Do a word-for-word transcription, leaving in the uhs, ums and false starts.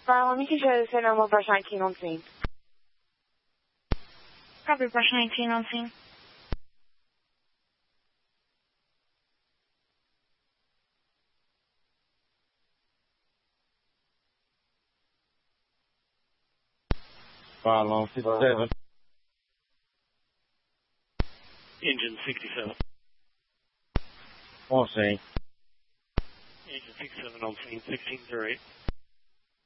Uh, let me control this normal brush nineteen on scene. Copy, brush nineteen on scene. Fire alarm fifty-seven. Engine sixty-seven. On scene. Engine sixty-seven on scene, sixteen through eight.